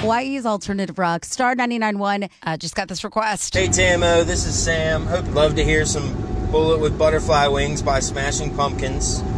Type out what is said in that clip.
Hawaii's alternative rock. Star 99.1 just got this request. Hey, Tamo, this is Sam. Love to hear some Bullet with Butterfly Wings by Smashing Pumpkins.